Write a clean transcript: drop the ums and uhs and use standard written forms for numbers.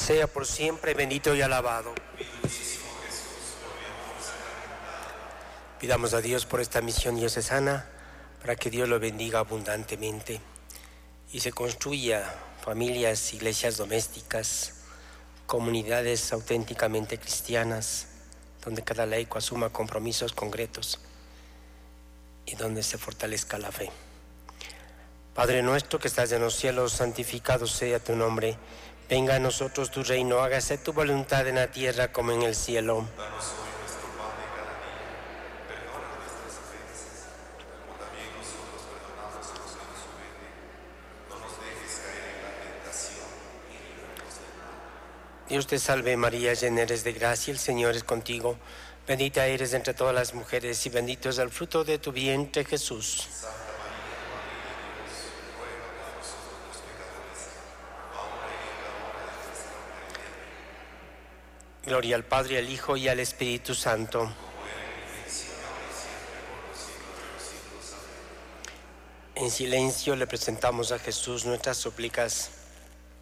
sea por siempre bendito y alabado. Pidamos a Dios por esta misión diocesana, para que Dios lo bendiga abundantemente y se construya familias, iglesias domésticas, comunidades auténticamente cristianas, donde cada laico asuma compromisos concretos y donde se fortalezca la fe. Padre nuestro que estás en los cielos, santificado sea tu nombre. Venga a nosotros tu reino, hágase tu voluntad en la tierra como en el cielo. Danos hoy nuestro pan de cada día, perdona nuestras ofensas, como también nosotros perdonamos a los que nos ofenden. No nos dejes caer en la tentación y líbranos del mal. Dios te salve María, llena eres de gracia, el Señor es contigo. Bendita eres entre todas las mujeres y bendito es el fruto de tu vientre, Jesús. Santa María, Madre de Dios, ruega por nosotros los pecadores, ahora y en la hora de nuestra muerte. Amén. Gloria al Padre, al Hijo y al Espíritu Santo. Como era en el principio, ahora y siempre, por los siglos de los siglos. Amén. En silencio le presentamos a Jesús nuestras súplicas.